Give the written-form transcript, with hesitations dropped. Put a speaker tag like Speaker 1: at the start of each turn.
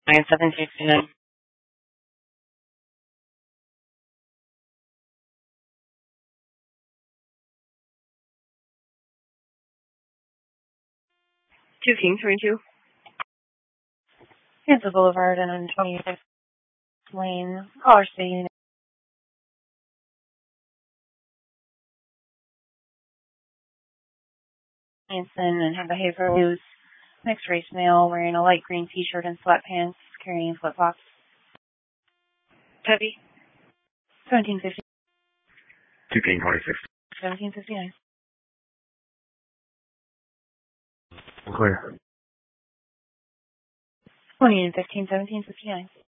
Speaker 1: 9/7/59.
Speaker 2: 2 King 32.
Speaker 1: Kansas Boulevard and 26th Lane, Color City, Hanson, and have behavior loose, mixed race male, wearing a light green t-shirt and sweatpants, carrying flip-flops.
Speaker 2: Heavy.
Speaker 1: 1750.
Speaker 3: 2 King 26.
Speaker 1: 1759.
Speaker 3: Clear.
Speaker 1: 20 and 15, 1759.